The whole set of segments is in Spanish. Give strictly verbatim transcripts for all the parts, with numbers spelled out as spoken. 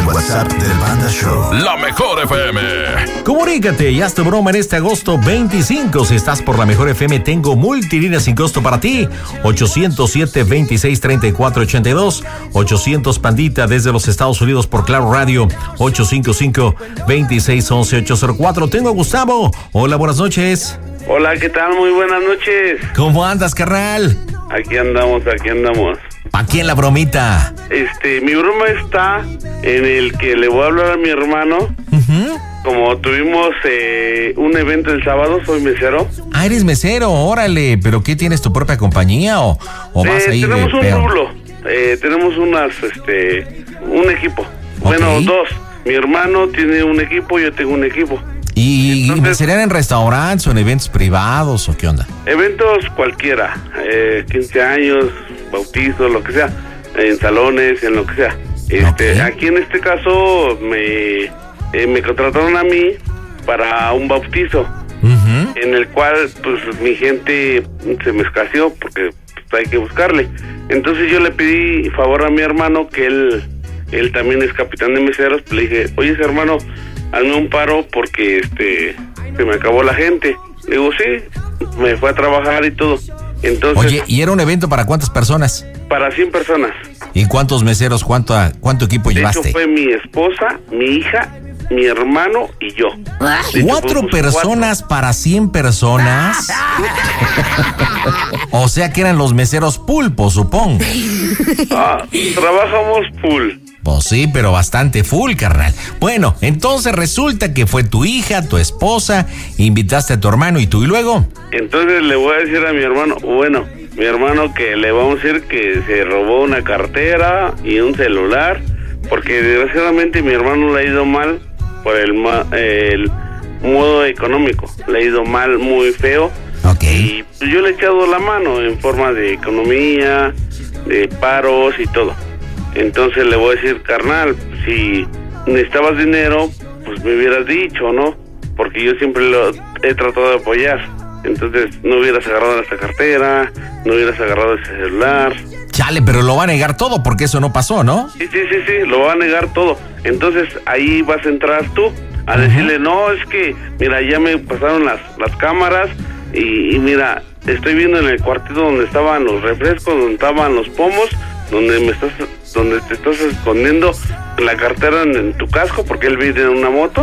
WhatsApp del Panda Show. La Mejor F M. Comunícate y haz tu broma en este agosto veinticinco. Si estás por La Mejor F M, tengo multilínea sin costo para ti. ochocientos siete, veintiséis, treinta y cuatro, ochenta y dos. ochocientos Pandita desde los Estados Unidos por Claro Radio. ochocientos cincuenta y cinco, veintiséis, once, ochocientos cuatro. Tengo a Gustavo. Hola, buenas noches. Hola, ¿qué tal? Muy buenas noches. ¿Cómo andas, carnal? Aquí andamos, aquí andamos. ¿Pa' quién la bromita? Este, mi broma está en el que le voy a hablar a mi hermano. Uh-huh. Como tuvimos eh, un evento el sábado, soy mesero. Ah, eres mesero, órale. ¿Pero qué, tienes tu propia compañía o, o vas eh, ahí tenemos de un peón? rublo. Eh, tenemos unas, este, un equipo. Okay. Bueno, dos. Mi hermano tiene un equipo, yo tengo un equipo. ¿Y, Entonces, y serían en restaurantes o en eventos privados o qué onda? Eventos cualquiera, eh, quince años, bautizos, lo que sea, en salones, en lo que sea. Este, Okay. Aquí en este caso me, eh, me contrataron a mí para un bautizo, Uh-huh. en el cual pues mi gente se me escaseó porque pues, hay que buscarle. Entonces yo le pedí favor a mi hermano, que él, él también es capitán de meseros. Le dije, oye, hermano, hazme un paro porque este se me acabó la gente. Le digo, sí, me fue a trabajar y todo. Entonces, Oye, ¿y era un evento para cuántas personas? para cien personas. ¿Y cuántos meseros, cuánto, cuánto equipo De llevaste? hecho, fue mi esposa, mi hija, mi hermano y yo. De hecho, ¿Cuatro fuimos personas para cien personas? O sea que eran los meseros pulpo, supongo. cuatro. Ah, trabajamos full. Pues sí, pero bastante full, carnal. Bueno, entonces resulta que fue tu hija, tu esposa, invitaste a tu hermano y tú, y luego... Entonces le voy a decir a mi hermano, bueno, mi hermano que le vamos a decir que se robó una cartera y un celular, porque desgraciadamente mi hermano le ha ido mal por el, ma- el modo económico, le ha ido mal muy feo. Ok. Y yo le he echado la mano en forma de economía, de paros y todo. Entonces le voy a decir, carnal, si necesitabas dinero, pues me hubieras dicho, ¿no? Porque yo siempre lo he tratado de apoyar. Entonces no hubieras agarrado esta cartera, no hubieras agarrado ese celular. Chale, pero lo va a negar todo porque eso no pasó, ¿no? Sí, sí, sí, sí, lo va a negar todo. Entonces ahí vas a entrar tú a decirle, no, es que, mira, ya me pasaron las, las cámaras y, y mira, estoy viendo en el cuartito donde estaban los refrescos, donde estaban los pomos, donde me estás, donde te estás escondiendo la cartera en, en tu casco, porque él vive en una moto,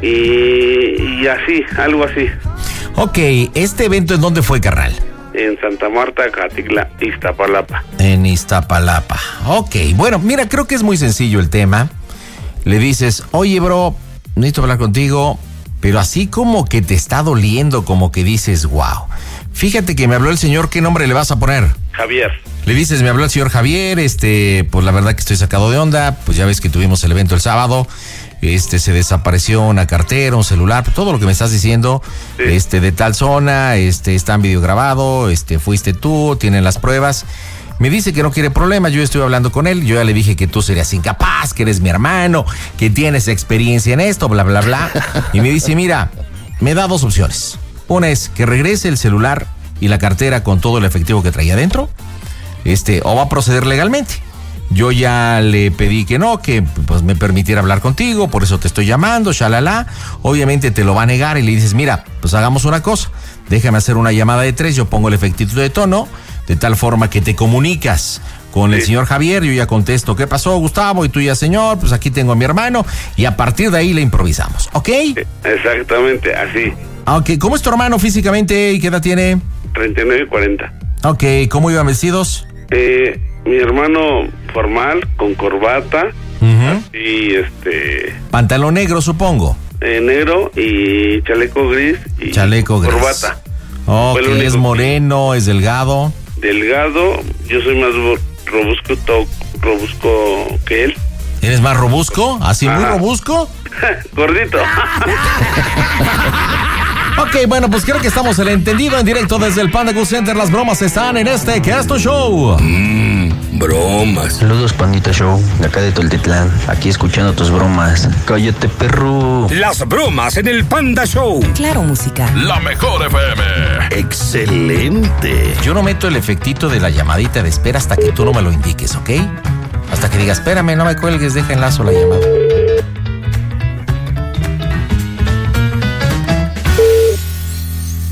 y, y así, algo así. Ok, ¿este evento en dónde fue, carnal? En Santa Marta, Catitla, Iztapalapa. En Iztapalapa. Ok, bueno, mira, creo que es muy sencillo el tema. Le dices, oye, bro, necesito hablar contigo, pero así como que te está doliendo, como que dices, wow. Fíjate que me habló el señor, ¿qué nombre le vas a poner? Javier. Le dices, me habló el señor Javier, este, pues la verdad que estoy sacado de onda, pues ya ves que tuvimos el evento el sábado, este, se desapareció una cartera, un celular, todo lo que me estás diciendo, Sí. este, de tal zona, este, está en video grabado, este, fuiste tú, tienen las pruebas. Me dice que no quiere problemas, yo estoy hablando con él, yo ya le dije que tú serías incapaz, que eres mi hermano, que tienes experiencia en esto, bla, bla, bla. Y me dice, mira, me da dos opciones. Una es que regrese el celular y la cartera con todo el efectivo que traía adentro, este, o va a proceder legalmente. Yo ya le pedí que no, que pues me permitiera hablar contigo, por eso te estoy llamando, shalala. Obviamente te lo va a negar y le dices, mira, pues hagamos una cosa, déjame hacer una llamada de tres, yo pongo el efectito de tono, de tal forma que te comunicas con el Sí. señor Javier, yo ya contesto, ¿qué pasó, Gustavo? Y tú ya, señor, pues aquí tengo a mi hermano, y a partir de ahí le improvisamos, ¿ok? Exactamente, así. Ok, ¿cómo es tu hermano físicamente y qué edad tiene? treinta y nueve y cuarenta. Ok, ¿cómo iban vestidos? Eh, mi hermano formal, con corbata, Ujú. y este, Pantalón negro, supongo. eh, negro y chaleco gris y Chaleco gris. corbata. Ok, Fue el único es que- moreno, es delgado. Delgado, yo soy más bo- robusco, to- robusco que él. ¿Eres más robusco? ¿Así muy Ajá. robusco? Gordito. Ok, bueno, pues creo que estamos en el entendido en directo desde el Panda Cool Center. Las bromas están en este que es tu show. Mmm, bromas. Saludos, Pandita Show, de acá de Toltitlán, aquí escuchando tus bromas. Cállate, perro. Las bromas en el Panda Show. Claro, música. La Mejor F M. Excelente. Yo no meto el efectito de la llamadita de espera hasta que tú no me lo indiques, ¿ok? Hasta que digas, espérame, no me cuelgues, deja enlazo la llamada.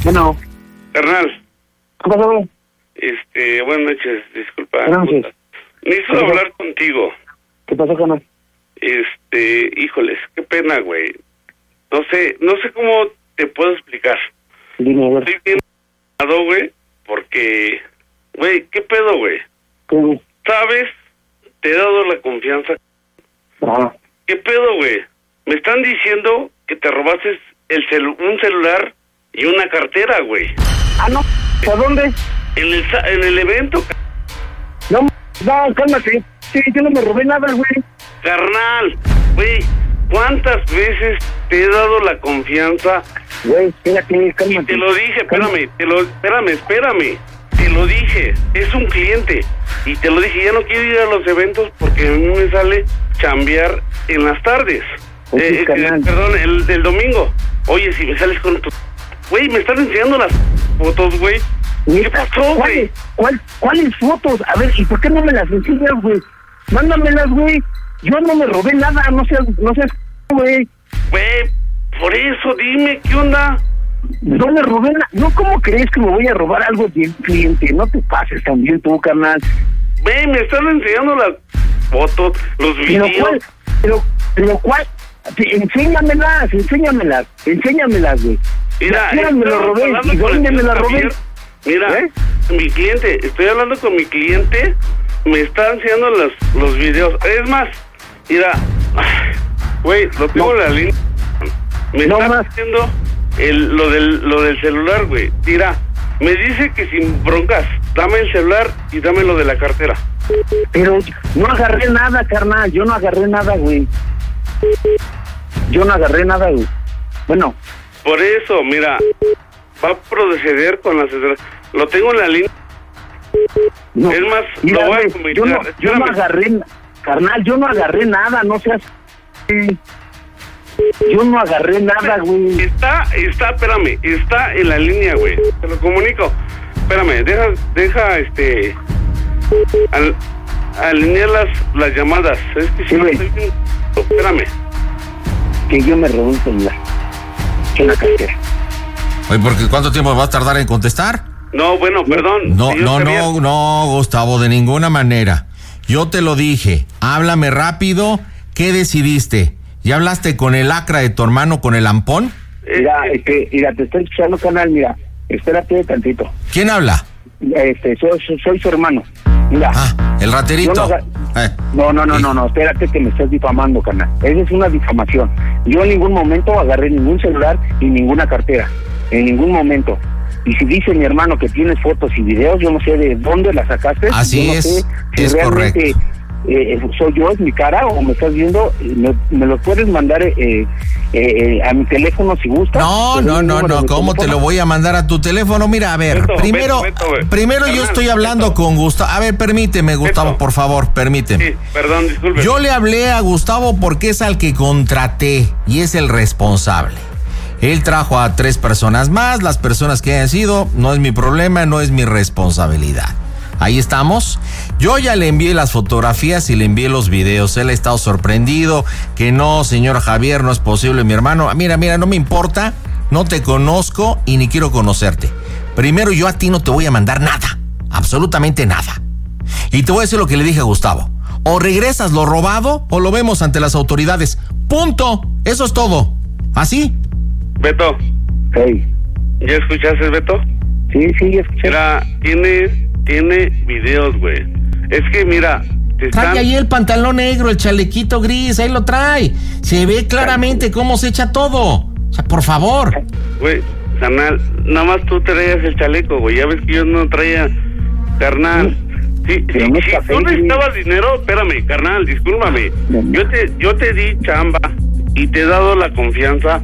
Bueno. Carnal. ¿Qué pasó? Este, buenas noches, disculpa. Buenas noches. Necesito hablar contigo. ¿Qué pasó, carnal? Este, híjoles, qué pena, güey. No sé, no sé cómo te puedo explicar. Dime, a ver. Estoy bien enojado, güey, porque, güey, ¿qué pedo, güey? ¿Qué? ¿Sabes? Te he dado la confianza. Ajá. ¿Qué pedo, güey? Me están diciendo que te robaste el celu- un celular y una cartera, güey. Ah, no. ¿A dónde? En el, sa- en el evento, ca- No, no, cálmate. Sí, yo no me robé nada, güey. carnal. Güey, ¿cuántas veces te he dado la confianza? Güey, espérate, Y cálmate. te lo dije, espérame, te lo, espérame, espérame. Te lo dije, es un cliente. Y te lo dije, ya no quiero ir a los eventos porque a mí me sale chambear en las tardes. Oye, Eh, eh, carnal. perdón, el del domingo. Oye, si me sales con tu... Güey, me están enseñando las fotos, güey. ¿Qué Neta, pasó, güey? ¿Cuáles, cuál, ¿Cuáles fotos? A ver, ¿y por qué no me las enseñas, güey? Mándamelas, güey. Yo no me robé nada, no seas, no seas, güey. Güey, por eso dime, ¿qué onda? No me robé nada. No, ¿cómo crees que me voy a robar algo del cliente? No te pases también tú, carnal. Güey, me están enseñando las fotos, los Pero videos. cuál, pero, pero cuál, Sí, enséñamelas, enséñamelas, enséñamelas, güey. Mira, ¿A qué hora me lo estamos robé? hablando ¿Y con dónde el me la señor robé? Javier. Mira, ¿Eh? mi cliente, estoy hablando con mi cliente, me está enseñando los, los videos. Es más, mira, ay, güey, lo tengo No. en la línea. Me No está más. haciendo el, lo, del, lo del celular, güey. Mira, me dice que sin broncas, dame el celular y dame lo de la cartera. Pero no agarré nada, carnal, yo no agarré nada, güey. Yo no agarré nada, güey. Bueno, Por eso, mira, va a proceder con la asesora. Lo tengo en la línea. no. Es más, Mira, lo voy a güey, comunicar. yo no, yo no Espérame. agarré, carnal, yo no agarré nada, no seas... Yo no agarré nada, güey. Está, está, espérame, está en la línea, güey. Te lo comunico. Espérame, deja, deja, este, al, alinear las, las llamadas. Es que si Sí, no güey. estoy bien... Espérame. Que yo me robé un celular. En la cartera. Oye, porque ¿cuánto tiempo va a tardar en contestar? No, bueno, perdón. No, señor no, Javier. no, no, Gustavo, de ninguna manera. Yo te lo dije, háblame rápido. ¿Qué decidiste? ¿Ya hablaste con el acra de tu hermano, con el ampón? Eh, Mira, eh, este, mira, te estoy escuchando, canal, mira. Espérate tantito. ¿Quién habla? Este, soy, soy, soy su hermano. Mira. Ah, el raterito. Yo no aga- Eh, No, no, no, y- no, no, espérate que me estás difamando, canal. Esa es una difamación. Yo en ningún momento agarré ningún celular y ninguna cartera. En ningún momento. Y si dice mi hermano que tienes fotos y videos, yo no sé de dónde las sacaste. Así yo no es, sé si es realmente, correcto. eh, soy yo, es mi cara, o me estás viendo. eh, Me, me lo puedes mandar eh, eh, eh, a mi teléfono si gustas. No, Te doy no, el no, número no, de ¿cómo te teléfono. lo voy a mandar a tu teléfono? Mira, a ver, Beto, primero, Beto, Beto, primero yo Carnal, estoy hablando Beto. con Gustavo. A ver, permíteme, Gustavo, Beto. por favor, permíteme. sí, perdón, disculpe. Yo le hablé a Gustavo porque es al que contraté y es el responsable. Él trajo a tres personas más, las personas que hayan sido, no es mi problema, no es mi responsabilidad. Ahí estamos. Yo ya le envié las fotografías y le envié los videos. Él ha estado sorprendido que no, señor Javier, no es posible, mi hermano. Mira, mira, no me importa, no te conozco y ni quiero conocerte. Primero, yo a ti no te voy a mandar nada, absolutamente nada. Y te voy a decir lo que le dije a Gustavo. O regresas lo robado o lo vemos ante las autoridades. Punto. Eso es todo. ¿Así? Beto, Hey. ¿ya escuchaste, Beto? Sí, sí, escuché. Mira, tiene, tiene videos, güey. Es que, mira, te están... Trae ahí el pantalón negro, el chalequito gris, ahí lo trae. Se ve claramente cómo se echa todo. O sea, por favor. Güey, carnal, nada más tú traías el chaleco, güey. Ya ves que yo no traía, carnal. Sí, sí, Pero no es si café, tú güey. necesitabas dinero, espérame, carnal, discúlpame. No, no. Yo te, yo te di chamba y te he dado la confianza.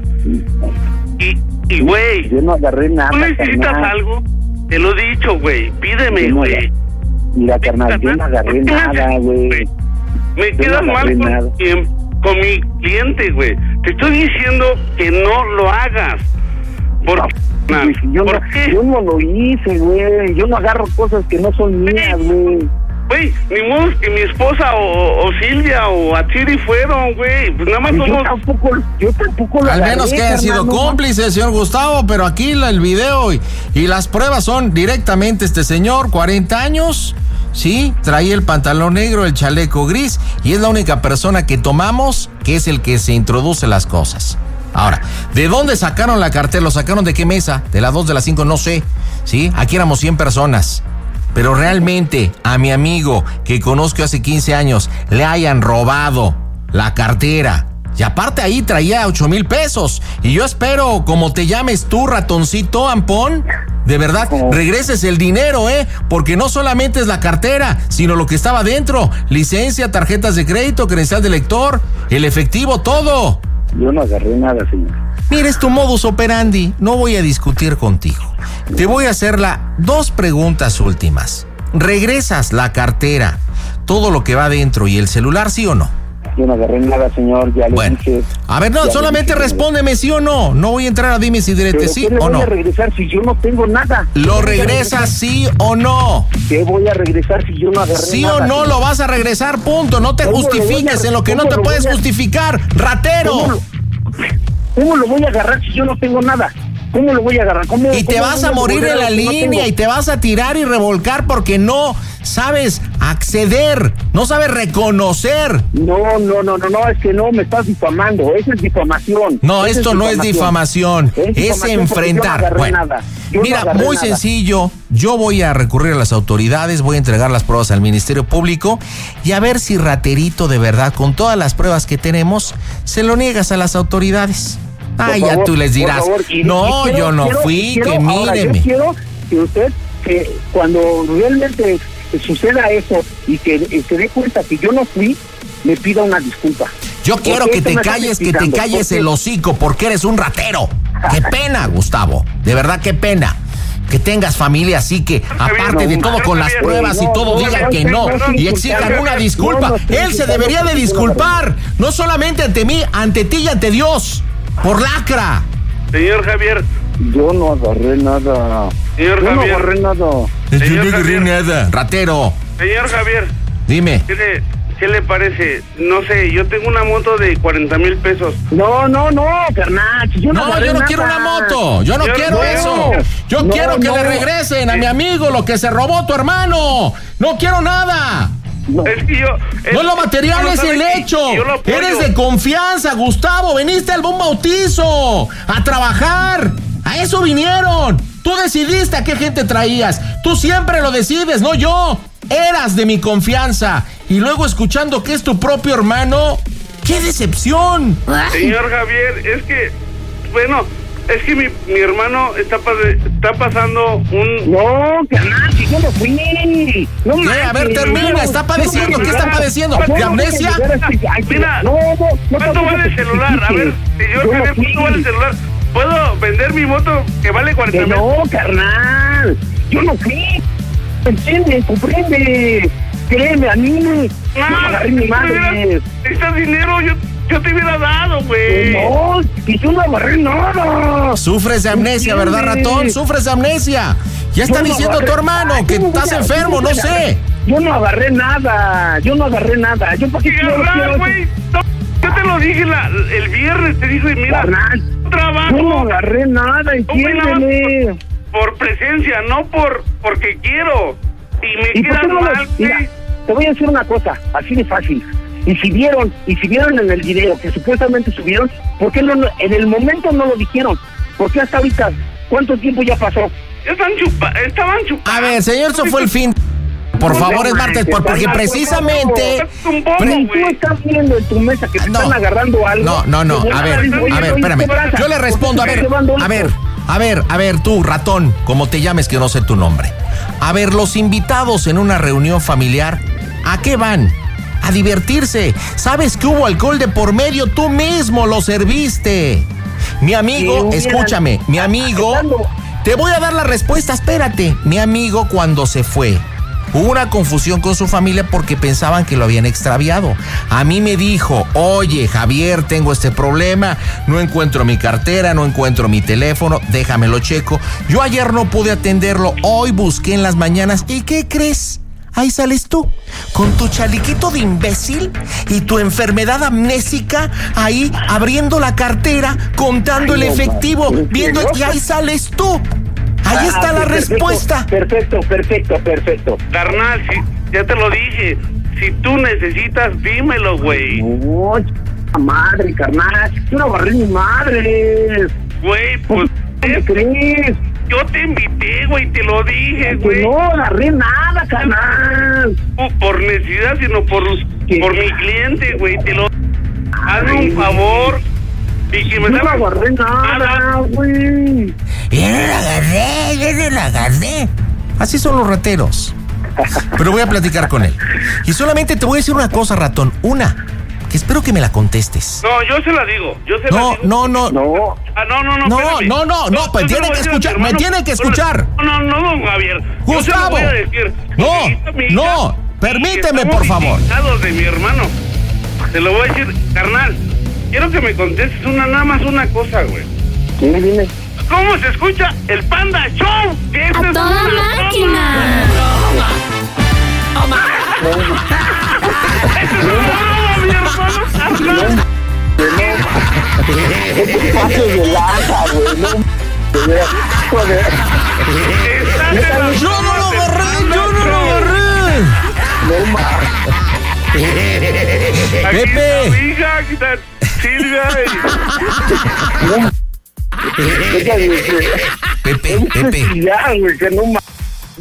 Y, y güey, Yo no agarré nada, tú necesitas carnal. algo, te lo he dicho, güey. Pídeme, Yo no güey. agarré- Mira, carnal, yo no agarré ¿por qué me nada, haces, güey. Me Yo quedas no mal agarré con, nada. quien- con mi cliente, güey. Te estoy diciendo que no lo hagas. ¿Por, No, carnal? pues, yo, ¿Por no, qué? yo no lo hice, güey. Yo no agarro cosas que no son mías, güey. güey, ni modo que mi esposa o, o Silvia o Atsiri fueron, güey. Pues nada más Yo somos... tampoco, yo tampoco lo Al agarré, menos que hayan sido hermano. cómplices, señor Gustavo, pero aquí la- el video y, y las pruebas son directamente este señor, cuarenta años, sí, traía el pantalón negro, el chaleco gris, y es la única persona que tomamos que es el que se introduce las cosas. Ahora, ¿de dónde sacaron la cartera? ¿Lo sacaron de qué mesa? ¿De las dos, de las cinco? No sé, ¿sí? Aquí éramos cien personas. Pero realmente a mi amigo que conozco hace quince años le hayan robado la cartera. Y aparte ahí traía ocho mil pesos. Y yo espero, como te llames tú, ratoncito Ampón, de verdad, regreses el dinero, ¿eh? Porque no solamente es la cartera, sino lo que estaba dentro. Licencia, tarjetas de crédito, credencial de lector, el efectivo, todo. Yo no agarré nada, señor. Mira, es tu modus operandi. No voy a discutir contigo. Te voy a hacer la dos preguntas últimas. ¿Regresas la cartera, todo lo que va dentro y el celular, sí o no? Yo no agarré nada, señor, ya le Bueno, dije. a ver, no, ya solamente le dije, respóndeme sí o no. No voy a entrar a dime si Pero diretes sí ¿qué le o voy no. a regresar si yo no tengo nada? ¿Lo regresas sí o no? ¿Qué voy a regresar si yo no agarré Sí nada? o no señor? lo vas a regresar, punto. No te ¿Cómo lo voy a- justifiques en lo que no cómo te lo puedes voy a- justificar, ratero. ¿Cómo lo, ¿Cómo lo voy a agarrar si yo no tengo nada? ¿Cómo lo voy a agarrar? ¿Cómo, Y te cómo vas voy a morir devolver en la algo que no línea tengo? y te vas a tirar y revolcar porque no sabes acceder, no sabes reconocer. No, no, no, no, no, es que no, me estás difamando, eso es difamación. No, Eso esto no es difamación, Es es difamación porque yo no enfrentar. agarré Bueno, nada. Yo no mira, agarré muy nada. sencillo, yo voy a recurrir a las autoridades, voy a entregar las pruebas al Ministerio Público y a ver si Raterito de verdad, con todas las pruebas que tenemos, se lo niegas a las autoridades. Por Ay, ya favor, tú les por dirás, favor, y- no, y quiero- yo no quiero- fui, quiero- que ahora, míreme. Yo quiero que usted, que cuando realmente suceda eso y que eh, se dé cuenta que yo no fui, me pida una disculpa. Yo quiero Porque que esto te me está calles, que te explicando, calles porque- el hocico, porque eres un ratero. Qué pena, Gustavo. De verdad, qué pena. Que tengas familia así que, aparte de todo, con las pruebas y todo, digan que no y exijan una disculpa. Él se debería de disculpar, no solamente ante mí, ante ti y ante Dios, por lacra. Señor Javier, Yo no agarré nada. Señor yo no Javier. agarré nada. Yo Señor no agarré Javier. nada. Ratero, señor Javier, dime. ¿qué le, qué le parece? No sé, yo tengo una moto de cuarenta mil pesos. No, no, no, carnal. si Yo no, No, agarré yo no nada. quiero una moto, yo no Yo- quiero no, eso. Yo no, quiero que no. le regresen a mi amigo lo que se robó tu hermano. No quiero nada. No. Es que yo... No, lo material no es sabe el que hecho. yo lo apoyo. Eres de confianza, Gustavo. Veniste al buen bautizo a trabajar. A eso vinieron. Tú decidiste a qué gente traías. Tú siempre lo decides, no yo. Eras de mi confianza. Y luego escuchando que es tu propio hermano. ¡Qué decepción! Señor Javier, es que... Bueno, es que mi, mi hermano está, pa- está pasando un... No, carnal, si yo no fui. No ¿Qué? A ver, manches, termina. no, ¿Está no, padeciendo? no, ¿Qué está no, padeciendo? no, ¿De no, amnesia? no, no, ay, Mira, no, no, no, ¿cuánto no, vale el no, celular? A ver, señor yo no Javier, fui. ¿cuánto vale el celular? ¿Puedo vender mi moto que vale cuarenta Que mil? no, carnal, yo no fui. Entiende, comprende. Créeme, a mí no Ah, agarré mi madre. necesitas dinero, yo, yo te hubiera dado, güey. No, que yo no agarré nada. Sufres de amnesia, ¿verdad, Entiende. ratón? Sufres de amnesia. Ya está Yo no diciendo tu agarré- hermano Ay, que ¿cómo voy estás a- enfermo, cómo no voy a agarrar? sé. Yo no agarré nada, yo no agarré nada. Yo para qué ¿Qué quiero, agarrar, quiero- güey? No, yo te lo dije la- el viernes, te dije, mira, Carnal, trabajo. yo no agarré nada, güey, nada más entiéndeme. Por presencia, no por porque quiero. Y me ¿Y por quedas qué no mal, lo- Mira, güey. te voy a decir una cosa, así de fácil. Y si vieron, y si vieron en el video que supuestamente subieron, ¿por qué no, no- en el momento no lo dijeron? ¿Por qué hasta ahorita? ¿Cuánto tiempo ya pasó? Ya están chupa, estaban chupando. A ver, señor, eso fue el fin. Por No, favor, no es martes, manches, por- porque carnal, por precisamente... favor. Un poco, Si tú güey. estás viendo en tu mesa que te No. están agarrando algo. No, no, no, te voy a ver, decir, oye, a ver, oye, espérame. ¿qué pasa? Yo le respondo, a ¿Por qué ver, te llevando a esto? ver, a ver, a ver, tú, ratón, como te llames, que no sé tu nombre. A ver, los invitados en una reunión familiar, ¿a qué van? A divertirse. ¿Sabes que hubo alcohol de por medio? Tú mismo lo serviste. Mi amigo, Sí, escúchame, mi amigo, estando- te voy a dar la respuesta, espérate. Mi amigo cuando se fue, hubo una confusión con su familia porque pensaban que lo habían extraviado. A mí me dijo, oye, Javier, tengo este problema, no encuentro mi cartera, no encuentro mi teléfono, déjamelo checo. Yo ayer no pude atenderlo, hoy busqué en las mañanas, ¿y qué crees? ahí sales tú, con tu chaliquito de imbécil y tu enfermedad amnésica, ahí abriendo la cartera, contando el efectivo, viendo, y ahí sales tú. Ahí está la respuesta. Perfecto, perfecto, perfecto. Carnal, si, ya te lo dije. Si tú necesitas, dímelo, güey. No, ch... madre, carnal. Yo no agarré mi madre. Güey, pues... ¿Qué crees? Yo te invité, güey, te lo dije, güey. No agarré nada, carnal. Por necesidad, sino por, por mi cliente, güey. Te lo... Hazme un favor. Y que me no agarré nada, güey. Yo no la agarré, yo no la agarré. Así son los rateros. Pero voy a platicar con él. Y solamente te voy a decir una cosa, ratón. Una, que espero que me la contestes. No, yo se la digo. Yo se no, la digo. no, no, no. Ah, no, no, no. No, espérame. no, no, no, pues tiene que escuchar, me tiene que escuchar. No, no, no, don Javier. Gustavo. Yo se lo voy a decir. No, Mi no, permíteme, por favor. De mi hermano. Te lo voy a decir, carnal. Quiero que me contestes una, nada más una cosa, güey. Dime, dime. ¿Cómo se escucha el Panda Show? Que ¡A toda máquina! ¡Eso es una broma, mi hermano! Pasos de lanza, güey. No, joder. Yo no lo agarré, yo no lo agarré. No mames. Pepe. Aquí está mi hija, aquí está Silvia. Pepe, Pepe. Ya, güey, que no mames.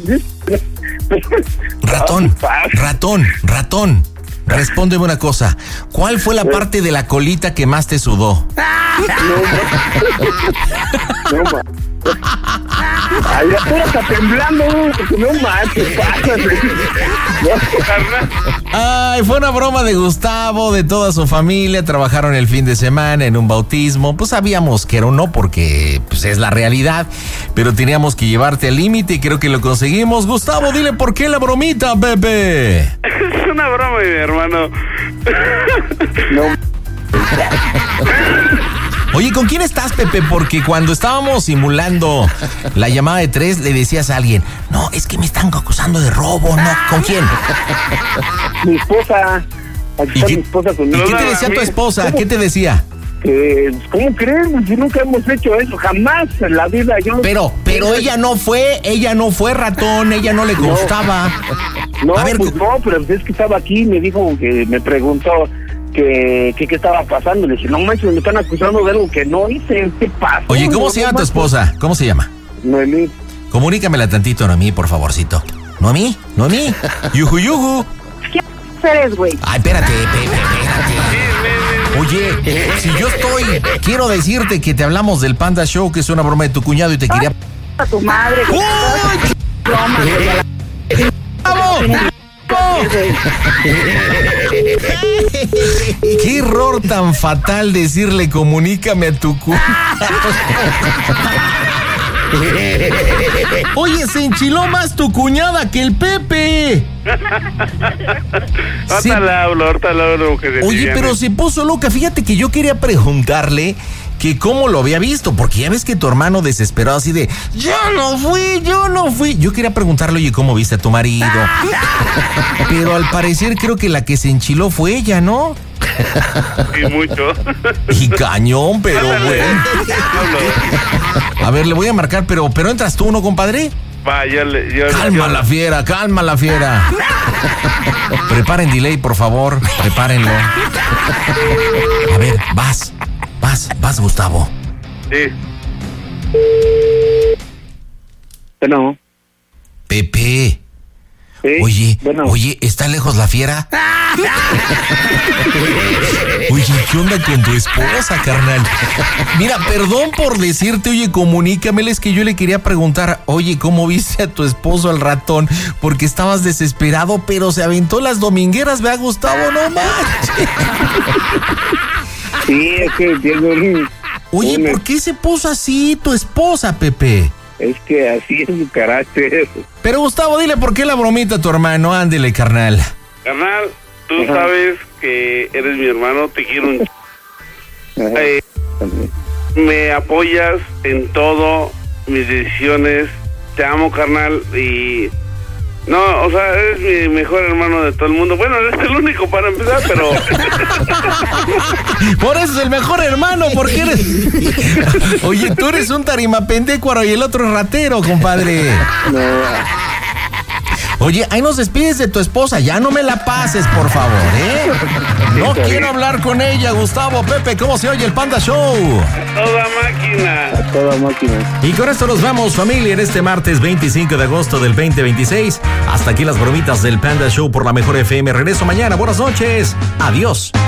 Ratón, ratón, ratón. Respóndeme una cosa. ¿Cuál fue la parte de la colita que más te sudó? No mames. Ay, ya todo está temblando, no mames, ¿qué pasa? Ay, fue una broma de Gustavo, de toda su familia. Trabajaron el fin de semana en un bautismo. Pues sabíamos que era un no porque pues, es la realidad. Pero teníamos que llevarte al límite y creo que lo conseguimos. Gustavo, dile por qué la bromita, Pepe. Es una broma, mi hermano. No. Oye, ¿con quién estás, Pepe? Porque cuando estábamos simulando la llamada de tres, le decías a alguien, no, es que me están acusando de robo, ¿no? ¿Con quién? Mi esposa. Aquí ¿Y está qué, mi esposa con ¿y qué te decía tu esposa? ¿Qué te decía? Eh, ¿Cómo crees? Si nunca hemos hecho eso, jamás en la vida. Yo no... Pero, pero ella no fue, ella no fue, ratón, ella no le constaba. No, A ver, pues no, pero es que estaba aquí y me dijo que me preguntó que qué estaba pasando. Le dije, no manches, me están acusando de algo que no hice. ¿Qué pasa? Oye, ¿cómo no, se llama no, tu esposa? ¿Cómo se llama? Noemí. Comunícamela tantito, Noemí, por favorcito. ¿Noemí? ¿Noemí? ¿Yuju, yuju? ¿Qué eres, güey? Ay, espérate, Pepe, espérate. Oye, si yo estoy, quiero decirte que te hablamos del Panda Show, que es una broma de tu cuñado y te quería... A tu madre, güey. ¡Uy! Broma, güey. ¡Vamos! Qué error tan fatal decirle comunícame a tu cuñado. Oye, se enchiló más tu cuñada que el Pepe. Ahorita Sí. le hablo, ahorita le hablo. Que se Oye, viene. pero se puso loca. Fíjate que yo quería preguntarle que cómo lo había visto, porque ya ves que tu hermano desesperado así de, yo no fui, yo no fui. Yo quería preguntarle, oye, ¿cómo viste a tu marido? Pero al parecer creo que la que se enchiló fue ella, ¿no? Sí, mucho. Y cañón, pero Ándale, güey. hablo. A ver, le voy a marcar, pero, pero entras tú, ¿no, compadre? Va, ya le... Yo, Calma yo- la fiera, calma la fiera. Preparen delay, por favor, prepárenlo. A ver, vas, vas, vas, Gustavo. Sí. Bueno. Pepe. ¿Sí? Oye, Bueno. oye, ¿está lejos la fiera? Oye, ¿qué onda con tu esposa, carnal? Mira, perdón por decirte, oye, comunícamele, es que yo le quería preguntar, oye, ¿cómo viste a tu esposo al ratón? Porque estabas desesperado, pero se aventó las domingueras, ¿ve a Gustavo? No manches. Sí, es que tiene un... Oye, un- ¿por qué se puso así tu esposa, Pepe? Es que así es su carácter. Pero Gustavo, dile por qué la bromita a tu hermano, ándele, carnal. Carnal, tú Ajá. sabes que eres mi hermano, te quiero un... ch- Ajá. Eh, me apoyas en todo, mis decisiones. Te amo, carnal, y No, o sea, eres mi mejor hermano de todo el mundo. Bueno, eres el único para empezar, pero... Por eso es el mejor hermano, porque eres... Oye, tú eres un tarimapendecuaro y el otro es ratero, compadre. No, Oye, ahí nos despides de tu esposa, ya no me la pases, por favor, ¿eh? No quiero hablar con ella, Gustavo, Pepe, ¿cómo se oye el Panda Show? Toda máquina. a toda máquina. Y con esto nos vamos, familia, en este martes veinticinco de agosto del veinte veintiséis. Hasta aquí las bromitas del Panda Show por la Mejor F M. Regreso mañana, buenas noches, adiós.